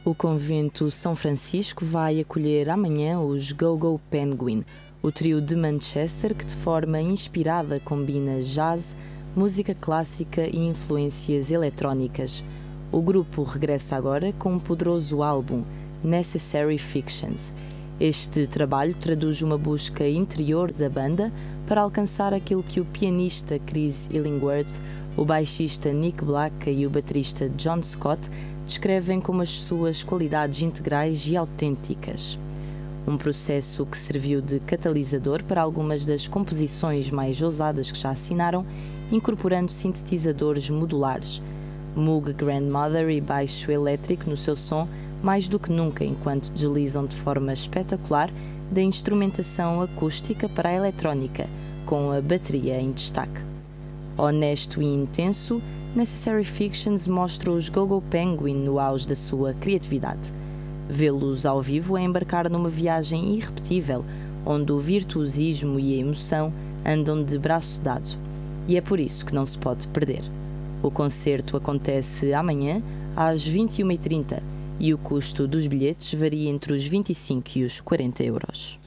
O convento São Francisco vai acolher amanhã os Go-Go Penguin, o trio de Manchester que de forma inspirada combina jazz, música clássica e influências eletrónicas. O grupo regressa agora com um poderoso álbum, Necessary Fictions. Este trabalho traduz uma busca interior da banda para alcançar aquilo que o pianista Chris Illingworth, o baixista Nick Black e o baterista John Scott descrevem como as suas qualidades integrais e autênticas. Um processo que serviu de catalisador para algumas das composições mais ousadas que já assinaram, incorporando sintetizadores modulares, Moog Grandmother e baixo elétrico no seu som, mais do que nunca enquanto deslizam de forma espetacular da instrumentação acústica para a eletrónica, com a bateria em destaque. Honesto e intenso, Necessary Fictions mostra os Go-Go Penguin no auge da sua criatividade. Vê-los ao vivo é embarcar numa viagem irrepetível, onde o virtuosismo e a emoção andam de braço dado. E é por isso que não se pode perder. O concerto acontece amanhã, às 21h30, e o custo dos bilhetes varia entre os 25 e os 40 euros.